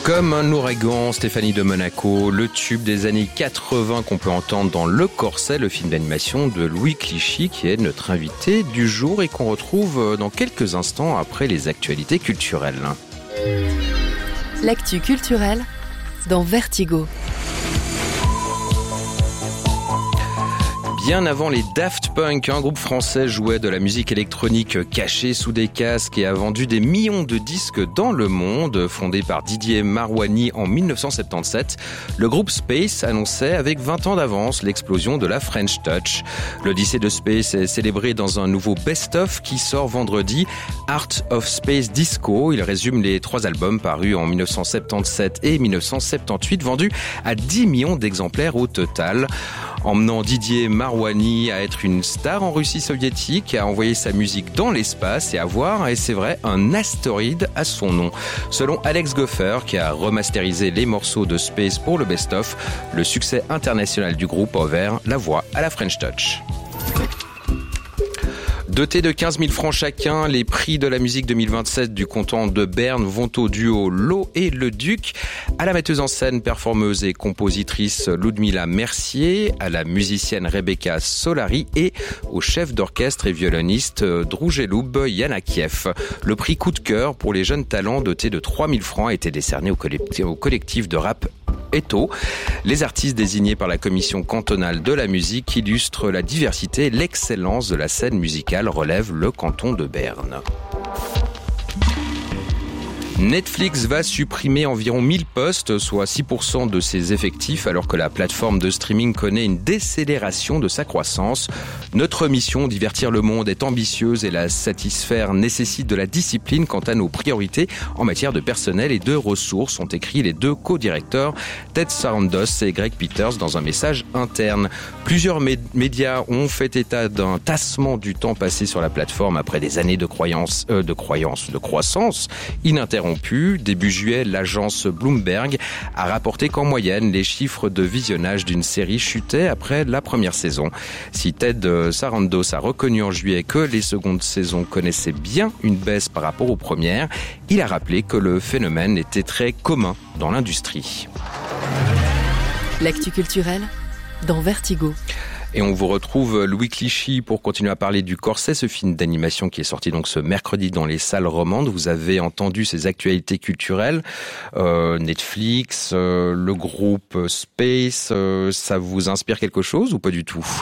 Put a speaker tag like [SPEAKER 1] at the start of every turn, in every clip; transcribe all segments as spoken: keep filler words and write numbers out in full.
[SPEAKER 1] Comme un ouragan, Stéphanie de Monaco, le tube des années quatre-vingts qu'on peut entendre dans Le Corset, le film d'animation de Louis Clichy, qui est notre invité du jour et qu'on retrouve dans quelques instants après les actualités culturelles.
[SPEAKER 2] L'actu culturelle dans Vertigo.
[SPEAKER 1] Bien avant les Daft Punk, un groupe français jouait de la musique électronique cachée sous des casques et a vendu des millions de disques dans le monde. Fondé par Didier Marouani en dix-neuf cent soixante-dix-sept, le groupe Space annonçait avec vingt ans d'avance l'explosion de la French Touch. L'Odyssée de Space est célébrée dans un nouveau best-of qui sort vendredi, Art of Space Disco. Il résume les trois albums parus en dix-neuf cent soixante-dix-sept et dix-neuf cent soixante-dix-huit, vendus à dix millions d'exemplaires au total. Emmenant Didier Marouani à être une star en Russie soviétique, à envoyer sa musique dans l'espace et à avoir, et c'est vrai, un astéroïde à son nom. Selon Alex Goffer, qui a remasterisé les morceaux de Space pour le best-of, le succès international du groupe a ouvert la voie à la French Touch. Dotés de quinze mille francs chacun, les prix de la musique deux mille vingt-sept du canton de Berne vont au duo Lo et le Duc, à la metteuse en scène, performeuse et compositrice Ludmila Mercier, à la musicienne Rebecca Solari et au chef d'orchestre et violoniste Drougeloub Yanakiev. Le prix coup de cœur pour les jeunes talents dotés de trois mille francs a été décerné au collectif, au collectif de rap Eto. Les artistes désignés par la commission cantonale de la musique illustrent la diversité et l'excellence de la scène musicale, relève le canton de Berne. Netflix va supprimer environ mille postes, soit six pour cent de ses effectifs, alors que la plateforme de streaming connaît une décélération de sa croissance. Notre mission, divertir le monde, est ambitieuse et la satisfaire nécessite de la discipline quant à nos priorités en matière de personnel et de ressources, ont écrit les deux co-directeurs, Ted Sarandos et Greg Peters, dans un message interne. Plusieurs mé- médias ont fait état d'un tassement du temps passé sur la plateforme après des années de croyance, euh, de croyance, de croissance ininterrompue. Début juillet, l'agence Bloomberg a rapporté qu'en moyenne, les chiffres de visionnage d'une série chutaient après la première saison. Si Ted Sarandos a reconnu en juillet que les secondes saisons connaissaient bien une baisse par rapport aux premières, il a rappelé que le phénomène était très commun dans l'industrie.
[SPEAKER 2] L'actu culturelle dans Vertigo.
[SPEAKER 1] Et on vous retrouve Louis Clichy pour continuer à parler du Corset, ce film d'animation qui est sorti donc ce mercredi dans les salles romandes. Vous avez entendu ces actualités culturelles, euh, Netflix, euh, le groupe Space, euh, ça vous inspire quelque chose ou pas du tout?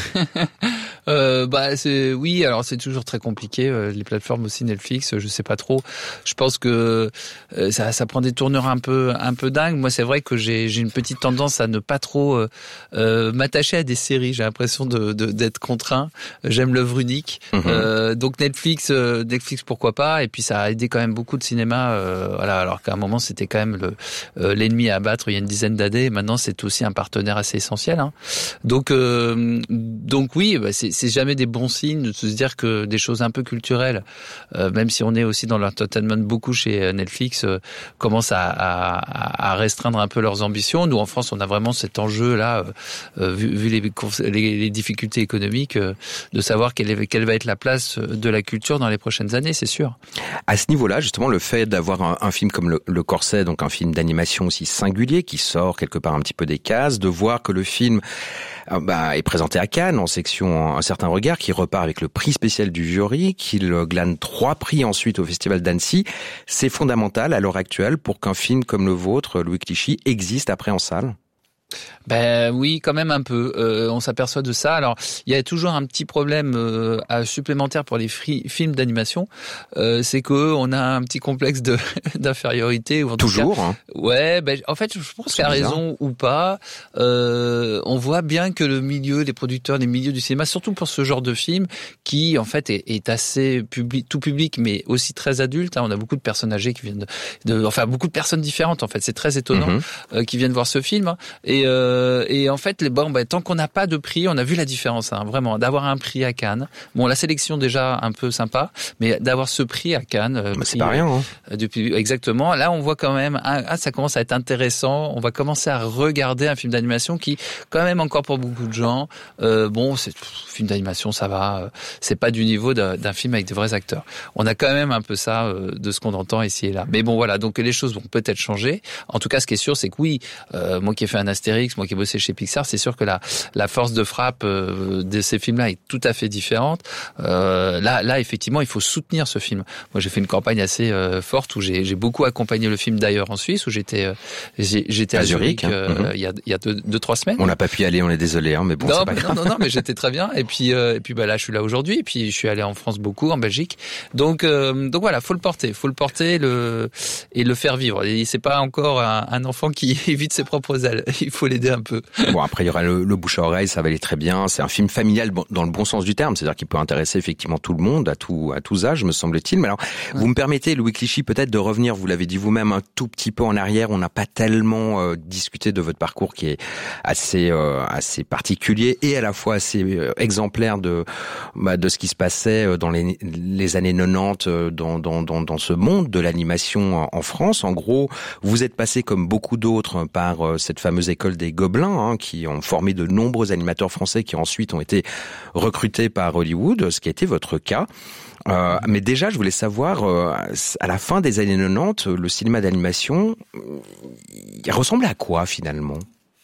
[SPEAKER 3] Euh, bah c'est oui, alors c'est toujours très compliqué, euh, les plateformes aussi, Netflix, je sais pas trop. Je pense que euh, ça ça prend des tournures un peu un peu dingues. Moi, c'est vrai que j'ai j'ai une petite tendance à ne pas trop euh, euh, m'attacher à des séries. J'ai l'impression de, de d'être contraint. J'aime l'œuvre unique. Mm-hmm. Euh, donc Netflix euh, Netflix pourquoi pas, et puis ça a aidé quand même beaucoup de cinéma, euh, voilà, alors qu'à un moment c'était quand même le euh, l'ennemi à abattre il y a une dizaine d'années, et maintenant c'est aussi un partenaire assez essentiel, hein. Donc euh, donc oui, bah, c'est c'est jamais des bons signes de se dire que des choses un peu culturelles, euh, même si on est aussi dans l'entertainment beaucoup chez Netflix, euh, commencent à, à, à restreindre un peu leurs ambitions. Nous, en France, on a vraiment cet enjeu-là, euh, vu, vu les, les, les difficultés économiques, euh, de savoir quelle, est, quelle va être la place de la culture dans les prochaines années, c'est sûr.
[SPEAKER 1] À ce niveau-là, justement, le fait d'avoir un, un film comme le, le Corset, donc un film d'animation aussi singulier, qui sort quelque part un petit peu des cases, de voir que le film bah, est présenté à Cannes en section Un certain regard, qui repart avec le prix spécial du jury, qu'il glane trois prix ensuite au Festival d'Annecy. C'est fondamental à l'heure actuelle pour qu'un film comme le vôtre, Louis Clichy, existe après en salle.
[SPEAKER 3] Ben oui, quand même un peu. Euh, on s'aperçoit de ça. Alors, il y a toujours un petit problème euh, supplémentaire pour les free, films d'animation, euh, c'est que on a un petit complexe de d'infériorité. Ou en
[SPEAKER 1] toujours.
[SPEAKER 3] Tout cas,
[SPEAKER 1] hein.
[SPEAKER 3] Ouais. Ben en fait, je pense qu'il a raison ou pas. Euh, on voit bien que le milieu, les producteurs, les milieux du cinéma, surtout pour ce genre de film, qui en fait est, est assez public, tout public, mais aussi très adulte. Hein. On a beaucoup de personnes âgées qui viennent de, de, enfin beaucoup de personnes différentes. En fait, c'est très étonnant mm-hmm. euh, qui viennent voir ce film. Et Et, euh, et en fait, les, bon, ben, tant qu'on n'a pas de prix, on a vu la différence, hein, vraiment, d'avoir un prix à Cannes. Bon, la sélection déjà un peu sympa, mais d'avoir ce prix à Cannes. Euh,
[SPEAKER 1] c'est pas rien, hein.
[SPEAKER 3] Euh, depuis, exactement. Là, on voit quand même, ah, ah, ça commence à être intéressant. On va commencer à regarder un film d'animation qui, quand même, encore pour beaucoup de gens, euh, bon, c'est pff, film d'animation, ça va. Euh, c'est pas du niveau d'un, d'un film avec de vrais acteurs. On a quand même un peu ça euh, de ce qu'on entend ici et là. Mais bon, voilà. Donc les choses vont peut-être changer. En tout cas, ce qui est sûr, c'est que oui, euh, moi qui ai fait un Astérix, moi qui ai bossé chez Pixar, c'est sûr que la la force de frappe euh, de ces films-là est tout à fait différente. Euh, là, là, effectivement, il faut soutenir ce film. Moi, j'ai fait une campagne assez euh, forte où j'ai, j'ai beaucoup accompagné le film d'ailleurs en Suisse, où j'étais euh, j'ai, j'étais à, à Zurich, Zurich euh, mm-hmm. il y a il y a deux, deux trois semaines.
[SPEAKER 1] On n'a pas pu y aller, on est désolé, hein, mais bon,
[SPEAKER 3] non,
[SPEAKER 1] c'est pas grave.
[SPEAKER 3] Non, non, non, mais j'étais très bien. Et puis euh, et puis bah là, je suis là aujourd'hui. Et puis je suis allé en France beaucoup, en Belgique. Donc euh, donc voilà, faut le porter, faut le porter, le et le faire vivre. Et c'est pas encore un, un enfant qui évite ses propres ailes. Il faut l'aider un peu.
[SPEAKER 1] Bon, après il y aura le, le bouche à oreille, ça va aller très bien. C'est un film familial dans le bon sens du terme, c'est-à-dire qu'il peut intéresser effectivement tout le monde, à tout à tous âges, me semble-t-il. Mais alors, ouais. Vous me permettez, Louis Clichy, peut-être de revenir. Vous l'avez dit vous-même un tout petit peu en arrière. On n'a pas tellement euh, discuté de votre parcours qui est assez euh, assez particulier et à la fois assez euh, exemplaire de bah, de ce qui se passait dans les les années quatre-vingt-dix dans dans dans dans ce monde de l'animation en, en France. En gros, vous êtes passé comme beaucoup d'autres par euh, cette fameuse école des Gobelins, hein, qui ont formé de nombreux animateurs français qui ensuite ont été recrutés par Hollywood, ce qui a été votre cas. Euh, mais déjà, je voulais savoir, euh, à la fin des années quatre-vingt-dix, le cinéma d'animation, il ressemblait à quoi finalement ?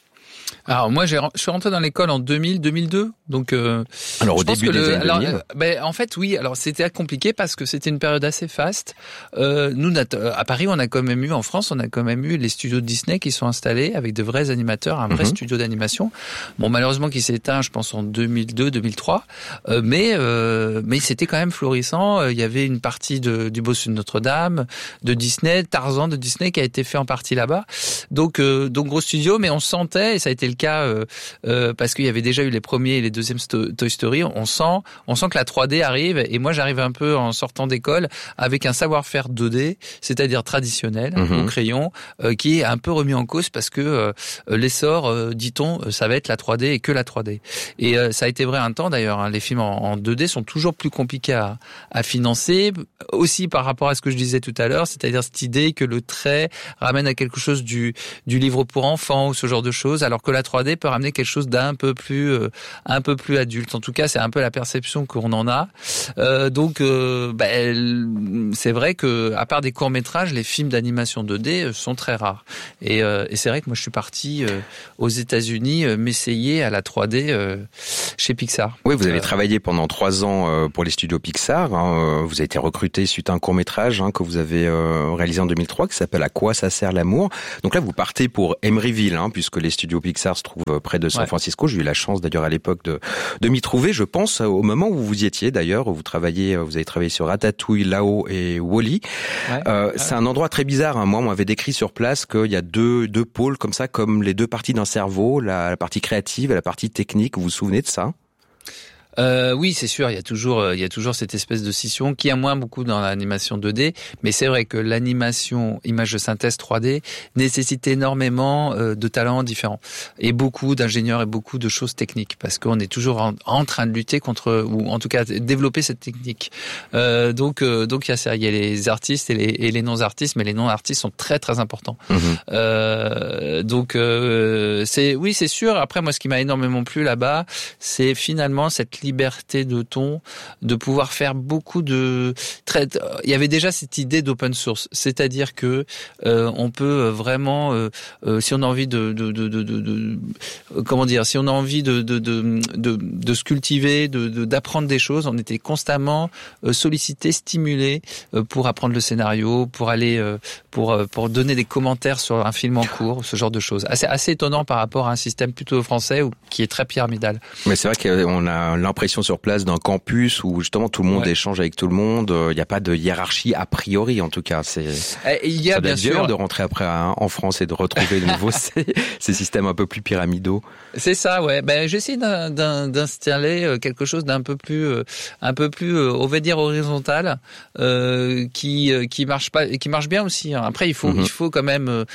[SPEAKER 3] Alors moi, j'ai, je suis rentré dans l'école en deux mille, deux mille deux, donc. Euh,
[SPEAKER 1] alors au
[SPEAKER 3] je pense
[SPEAKER 1] début
[SPEAKER 3] que
[SPEAKER 1] des
[SPEAKER 3] le,
[SPEAKER 1] années
[SPEAKER 3] alors,
[SPEAKER 1] deux mille.
[SPEAKER 3] Ben en fait oui. Alors c'était compliqué parce que c'était une période assez faste. Euh, nous à Paris, on a quand même eu, en France, on a quand même eu les studios de Disney qui sont installés avec de vrais animateurs, un vrai mm-hmm. studio d'animation. Bon, malheureusement, qui s'est éteint, je pense en deux mille deux, deux mille trois, euh, mais euh, mais c'était quand même florissant. Il y avait une partie de, du Bossu de Notre-Dame, de Disney, Tarzan de Disney qui a été fait en partie là-bas. Donc euh, donc gros studio, mais on sentait, et ça a été le cas. Euh, Euh, parce qu'il y avait déjà eu les premiers et les deuxièmes sto- Toy Story, on sent, on sent que la trois D arrive. Et moi, j'arrive un peu en sortant d'école avec un savoir-faire deux D, c'est-à-dire traditionnel, mm-hmm. au crayon, euh, qui est un peu remis en cause parce que euh, l'essor, euh, dit-on, ça va être la trois D et que la trois D. Et euh, ça a été vrai un temps d'ailleurs. Hein, les films en, en deux D sont toujours plus compliqués à, à financer, aussi par rapport à ce que je disais tout à l'heure, c'est-à-dire cette idée que le trait ramène à quelque chose du, du livre pour enfants ou ce genre de choses, alors que la trois D peut ramener quelque chose d'un peu plus euh, un peu plus adulte. En tout cas, c'est un peu la perception qu'on en a. Euh, donc, euh, bah, c'est vrai que à part des courts métrages, les films d'animation deux D sont très rares. Et, euh, et c'est vrai que moi, je suis parti euh, aux États-Unis euh, m'essayer à la trois D euh, chez Pixar.
[SPEAKER 1] Oui, vous avez
[SPEAKER 3] euh,
[SPEAKER 1] travaillé pendant trois ans euh, pour les studios Pixar. Hein. Vous avez été recruté suite à un court métrage hein, que vous avez euh, réalisé en deux mille trois, qui s'appelle À quoi ça sert l'amour. Donc là, vous partez pour Emeryville, hein, puisque les studios Pixar se trouvent près de San ouais. Francisco. J'ai eu la chance d'ailleurs à l'époque de, de m'y trouver, je pense, au moment où vous y étiez d'ailleurs. Vous travaillez, vous avez travaillé sur Ratatouille, Lao et Wall-E. Ouais. Euh, ouais. C'est un endroit très bizarre. Hein. Moi, on m'avait décrit sur place qu'il y a deux, deux pôles comme ça, comme les deux parties d'un cerveau, la, la partie créative et la partie technique. Vous vous souvenez de ça ?
[SPEAKER 3] Euh, oui, c'est sûr, il y a toujours, il y a toujours cette espèce de scission qui a moins beaucoup dans l'animation deux D, mais c'est vrai que l'animation image de synthèse trois D nécessite énormément euh, de talents différents et beaucoup d'ingénieurs et beaucoup de choses techniques parce qu'on est toujours en, en train de lutter contre, ou en tout cas développer cette technique. Euh, donc, euh, donc il y a ça, il y a les artistes et les, et les non-artistes, mais les non-artistes sont très très importants. Mmh. Euh, donc, euh, c'est, oui, c'est sûr. Après, moi, ce qui m'a énormément plu là-bas, c'est finalement cette liberté de ton, de pouvoir faire beaucoup de très. Il y avait déjà cette idée d'open source, c'est-à-dire que euh, on peut vraiment, euh, euh, si on a envie de, de, de, de, de, de comment dire, si on a envie de, de, de, de, de se cultiver, de, de, d'apprendre des choses, on était constamment euh, sollicité, stimulé euh, pour apprendre le scénario, pour aller, euh, pour euh, pour donner des commentaires sur un film en cours, ce genre de choses. Assez assez étonnant par rapport à un système plutôt français où, qui est très pyramidal.
[SPEAKER 1] Mais c'est vrai qu'on a l'impression l'impression sur place d'un campus où justement tout le monde ouais. échange avec tout le monde. Il n'y a pas de hiérarchie a priori, en tout cas. C'est,
[SPEAKER 3] il y a
[SPEAKER 1] ça doit
[SPEAKER 3] bien
[SPEAKER 1] être
[SPEAKER 3] sûr
[SPEAKER 1] violent de rentrer après en France et de retrouver de nouveau ces, ces systèmes un peu plus pyramidaux.
[SPEAKER 3] C'est ça, ouais. Ben, j'essaie d'un, d'un, d'installer quelque chose d'un peu plus, un peu plus, on va dire horizontal, euh, qui, qui marche pas, qui marche bien aussi. Après, il faut, mm-hmm. il faut quand même,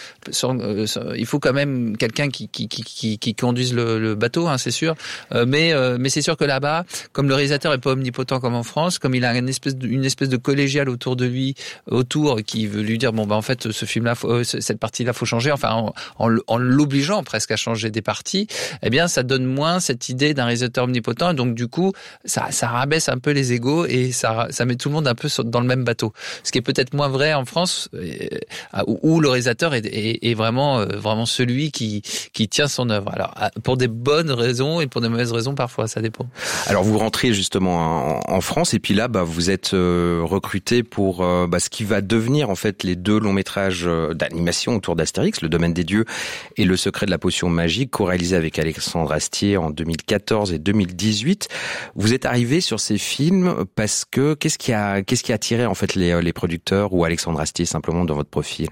[SPEAKER 3] il faut quand même quelqu'un qui, qui, qui, qui, qui conduise le, le bateau, hein, c'est sûr. Euh, mais, euh, mais c'est sûr que là-bas, comme le réalisateur est pas omnipotent comme en France, comme il a une espèce de, une espèce de collégial autour de lui, autour, qui veut lui dire bon ben en fait ce film-là, faut, cette partie-là, faut changer. Enfin, en, en, en l'obligeant presque à changer des parties, eh bien, ça donne moins cette idée d'un réalisateur omnipotent. Donc du coup, ça, ça rabaisse un peu les égos et ça, ça met tout le monde un peu dans le même bateau. Ce qui est peut-être moins vrai en France, où, où le réalisateur est, est, est vraiment, vraiment celui qui, qui tient son œuvre. Alors, pour des bonnes raisons et pour des mauvaises raisons parfois, ça dépend.
[SPEAKER 1] Alors, vous rentrez justement en, en France et puis là, bah, vous êtes euh, recruté pour euh, bah, ce qui va devenir en fait les deux longs métrages d'animation autour d'Astérix, Le Domaine des Dieux et Le Secret de la Potion Magique, co-réalisé avec Alexandre Astier en deux mille quatorze et deux mille dix-huit. Vous êtes arrivé sur ces films parce que qu'est-ce qui a qu'est-ce qui a attiré en fait les, les producteurs ou Alexandre Astier simplement dans votre profil?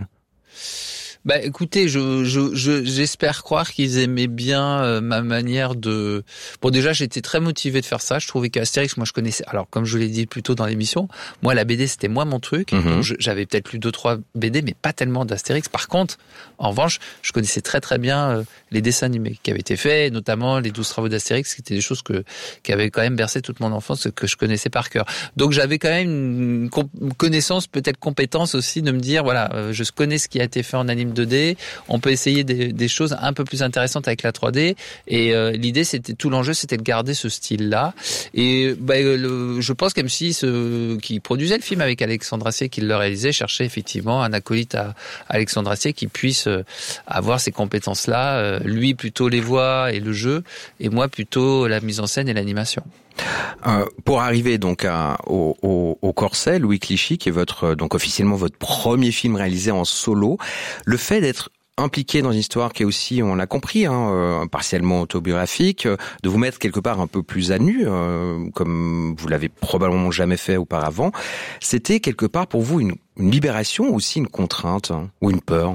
[SPEAKER 3] Bah, écoutez, je, je, je, j'espère croire qu'ils aimaient bien euh, ma manière de. Bon, déjà, j'étais très motivé de faire ça. Je trouvais qu'Astérix, moi, je connaissais. Alors, comme je l'ai dit plus tôt dans l'émission, moi, la B D, c'était moi mon truc. Mm-hmm. Donc, je, j'avais peut-être lu deux, trois B D, mais pas tellement d'Astérix. Par contre, en revanche, je connaissais très, très bien euh, les dessins animés qui avaient été faits, notamment les douze travaux d'Astérix, qui étaient des choses que qui avaient quand même bercé toute mon enfance, que je connaissais par cœur. Donc, j'avais quand même une, une connaissance, peut-être compétence aussi, de me dire, voilà, euh, je connais ce qui a été fait en anime deux D, on peut essayer des, des choses un peu plus intéressantes avec la trois D et euh, l'idée c'était tout l'enjeu c'était de garder ce style-là et bah, le, je pense qu'M six euh, qui produisait le film avec Alexandre Astier qui le réalisait cherchait effectivement un acolyte à, à Alexandre Astier qui puisse euh, avoir ces compétences-là, euh, lui plutôt les voix et le jeu et moi plutôt la mise en scène et l'animation.
[SPEAKER 1] Euh, pour arriver donc à, au, au, au Corset, Louis Clichy, qui est votre donc officiellement votre premier film réalisé en solo, le fait d'être impliqué dans une histoire qui est aussi, on l'a compris, hein, euh, partiellement autobiographique, euh, de vous mettre quelque part un peu plus à nu, euh, comme vous l'avez probablement jamais fait auparavant, c'était quelque part pour vous une, une libération ou aussi une contrainte hein, ou une peur?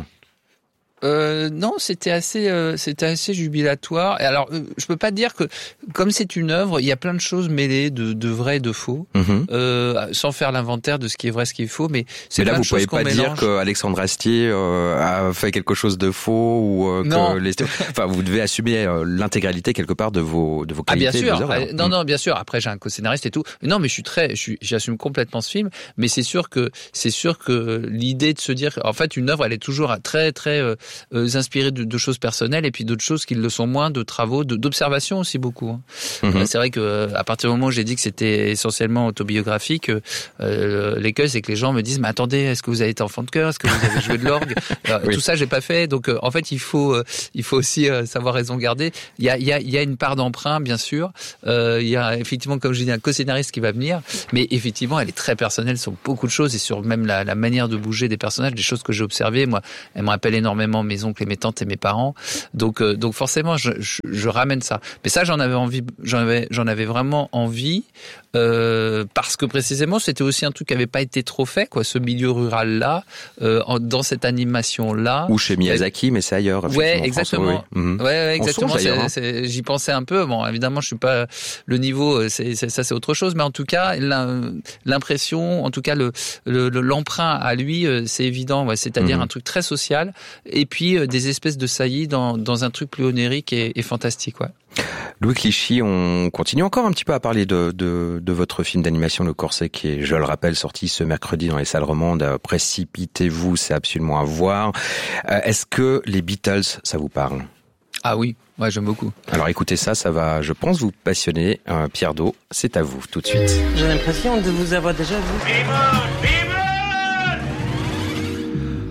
[SPEAKER 3] Euh, non, c'était assez, euh, c'était assez jubilatoire. Et alors, euh, je peux pas dire que, comme c'est une œuvre, il y a plein de choses mêlées de, de vrai et de faux, mm-hmm. euh, sans faire l'inventaire de ce qui est vrai, ce qui est faux. Mais c'est
[SPEAKER 1] mais là,
[SPEAKER 3] plein
[SPEAKER 1] vous
[SPEAKER 3] de choses
[SPEAKER 1] pouvez pas
[SPEAKER 3] mélange.
[SPEAKER 1] dire qu'Alexandre Astier euh, a fait quelque chose de faux ou euh,
[SPEAKER 3] non.
[SPEAKER 1] que les... enfin, vous devez assumer euh, l'intégralité quelque part de vos de vos qualités.
[SPEAKER 3] Ah, bien sûr.
[SPEAKER 1] De vos œuvres.
[SPEAKER 3] Ah, non, non, bien sûr. Après, j'ai un co-scénariste et tout. Non, mais je suis très, je suis, j'assume complètement ce film. Mais c'est sûr que, c'est sûr que l'idée de se dire, en fait, une œuvre, elle est toujours très, très euh, inspirée De, de choses personnelles et puis d'autres choses qui le sont moins, de travaux, de, d'observations aussi beaucoup. Hein. Mm-hmm. C'est vrai que à partir du moment où j'ai dit que c'était essentiellement autobiographique, euh, l'écueil c'est que les gens me disent mais attendez, est-ce que vous avez été enfant de chœur, est-ce que vous avez joué de l'orgue? Oui. Tout ça j'ai pas fait, donc euh, en fait il faut euh, il faut aussi euh, savoir raison garder. Il y a il y a il y a une part d'emprunt bien sûr. Euh, il y a effectivement comme je dis un co-scénariste qui va venir, mais effectivement elle est très personnelle sur beaucoup de choses et sur même la, la manière de bouger des personnages, des choses que j'ai observées. Moi, elle me rappelle énormément mes oncles et mes tantes et mes parents, donc euh, donc forcément je, je, je ramène ça. Mais ça j'en avais envie, j'en avais j'en avais vraiment envie euh, parce que précisément c'était aussi un truc qui avait pas été trop fait quoi, ce milieu rural là, euh, en, dans cette animation là.
[SPEAKER 1] Ou chez Miyazaki, mais c'est ailleurs.
[SPEAKER 3] Ouais exactement.
[SPEAKER 1] François, oui.
[SPEAKER 3] mm-hmm. Ouais, ouais exactement.
[SPEAKER 1] Songe,
[SPEAKER 3] c'est,
[SPEAKER 1] hein.
[SPEAKER 3] c'est, j'y pensais un peu. Bon évidemment je suis pas le niveau, c'est, c'est ça c'est autre chose, mais en tout cas l'impression, en tout cas le, le, le l'emprunt à lui c'est évident, ouais, c'est-à-dire mm-hmm. un truc très social et puis euh, des espèces de saillies dans, dans un truc plus onirique et, et fantastique, ouais.
[SPEAKER 1] Louis Clichy, on continue encore un petit peu à parler de, de, de votre film d'animation Le Corset qui est, je le rappelle, sorti ce mercredi dans les salles romandes. Précipitez-vous, c'est absolument à voir. Euh, est-ce que les Beatles, ça vous parle?
[SPEAKER 3] Ah oui, ouais, j'aime beaucoup.
[SPEAKER 1] Alors écoutez ça, ça va, je pense, vous passionner. Euh, Pierre Do, c'est à vous, tout de suite.
[SPEAKER 4] J'ai l'impression de vous avoir déjà vu.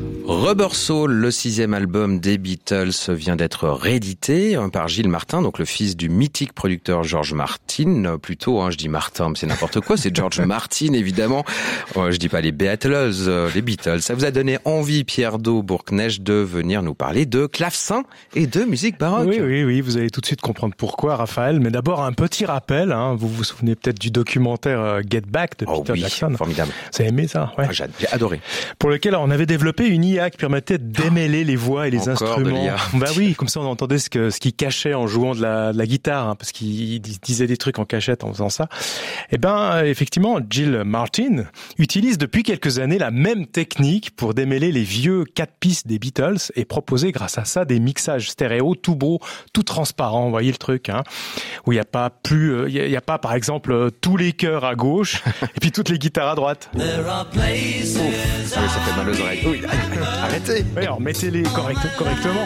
[SPEAKER 1] Rubber Soul, le sixième album des Beatles, vient d'être réédité par Gilles Martin, donc le fils du mythique producteur George Martin. Plutôt, hein, je dis Martin, mais c'est n'importe quoi, c'est George Martin, évidemment. Oh, je dis pas les Beatles, les Beatles. Ça vous a donné envie, Pierre Do Bourknecht, de venir nous parler de clavecin et de musique baroque.
[SPEAKER 4] Oui, oui, oui, vous allez tout de suite comprendre pourquoi, Raphaël. Mais d'abord, un petit rappel, hein. Vous vous souvenez peut-être du documentaire Get Back de
[SPEAKER 1] oh,
[SPEAKER 4] Peter
[SPEAKER 1] oui,
[SPEAKER 4] Jackson.
[SPEAKER 1] Formidable.
[SPEAKER 4] Vous avez aimé ça? Ouais.
[SPEAKER 1] Ah, j'ai, j'ai adoré.
[SPEAKER 4] Pour lequel on avait développé une I A qui permettait de démêler les voix et les
[SPEAKER 1] Encore
[SPEAKER 4] instruments.
[SPEAKER 1] de l'I A.
[SPEAKER 4] Bah oui, comme ça on entendait ce que ce qu'il cachait en jouant de la, de la guitare, hein, parce qu'il disait des trucs en cachette en faisant ça. Eh ben, effectivement, Gilles Martin utilise depuis quelques années la même technique pour démêler les vieux quatre pistes des Beatles et proposer grâce à ça des mixages stéréo tout beaux, tout transparents. Vous voyez le truc, hein, où il y a pas plus, il y, y a pas par exemple tous les chœurs à gauche et puis toutes les guitares à droite.
[SPEAKER 1] Ouf. Ah oui, ça fait mal aux oreilles. Oui, arrêtez.
[SPEAKER 4] Oui, alors mettez-les correct, correctement.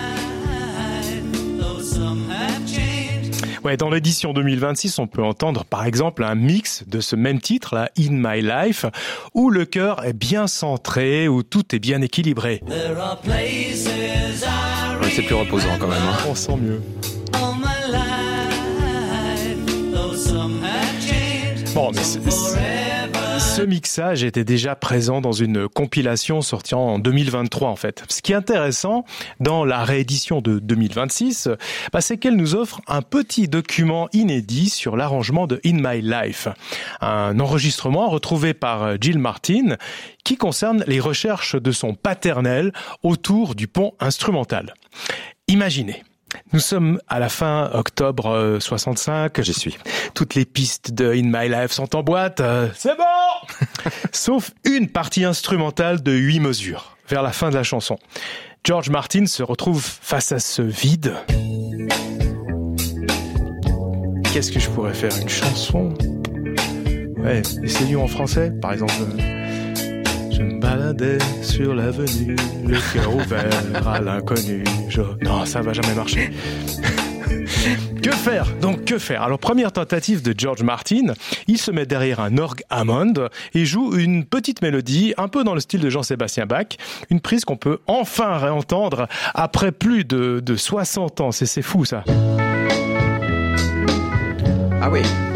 [SPEAKER 4] Ouais, dans l'édition deux mille vingt-six, on peut entendre par exemple un mix de ce même titre, là, In My Life, où le chœur est bien centré, où tout est bien équilibré.
[SPEAKER 1] Ouais, c'est plus reposant quand même. Hein.
[SPEAKER 4] On sent mieux. Bon, mais c'est, c'est... ce mixage était déjà présent dans une compilation sortie en deux mille vingt-trois en fait. Ce qui est intéressant dans la réédition de deux mille vingt-six, bah, c'est qu'elle nous offre un petit document inédit sur l'arrangement de In My Life. Un enregistrement retrouvé par Gilles Martin qui concerne les recherches de son paternel autour du pont instrumental. Imaginez. Nous sommes à la fin octobre soixante-cinq.
[SPEAKER 1] J'y suis.
[SPEAKER 4] Toutes les pistes de In My Life sont en boîte. Euh, c'est bon. Sauf une partie instrumentale de huit mesures. Vers la fin de la chanson, George Martin se retrouve face à ce vide. Qu'est-ce que je pourrais faire? Une chanson? Ouais, essayons en français, par exemple. Je me baladais sur l'avenue, le cœur ouvert à l'inconnu. Je... Non, ça va jamais marcher. Que faire? Donc, que faire? Alors, première tentative de George Martin, il se met derrière un orgue Hammond et joue une petite mélodie, un peu dans le style de Jean-Sébastien Bach, une prise qu'on peut enfin réentendre après plus de, de soixante ans. C'est, c'est fou, ça.
[SPEAKER 1] Ah oui.